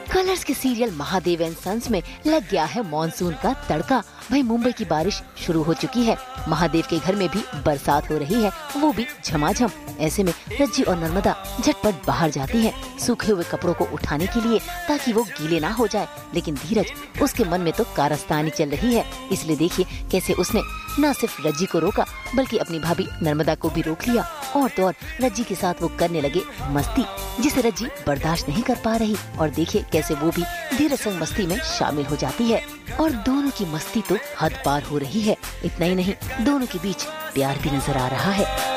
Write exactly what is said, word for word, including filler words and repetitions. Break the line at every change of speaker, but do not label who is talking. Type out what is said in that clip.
Colours के serial Mahadev and sons में लग गया है मॉनसून का तड़का। भाई मुंबई की बारिश शुरू हो चुकी है। महादेव के घर में भी बरसात हो रही है, वो भी झमाझम। ऐसे में रज्जी और नर्मदा झटपट बाहर जाती हैं सूखे हुए कपड़ों को उठाने के लिए, ताकि वो गीले ना हो जाए। लेकिन धीरज, उसके मन में तो कारस्तानी चल रही है। इसलिए देखिए कैसे उसने न सिर्फ रज्जी को रोका बल्कि अपनी भाभी नर्मदा को भी रोक लिया। और तो और रज्जी के साथ वो करने लगे मस्ती, जिसे रज्जी बर्दाश्त नहीं कर पा रही। और देखिए कैसे वो भी धीरज संग मस्ती में शामिल हो जाती है। और दोनों की मस्ती तो हद पार हो रही है। इतना ही नहीं, दोनों के बीच प्यार भी नजर आ रहा है।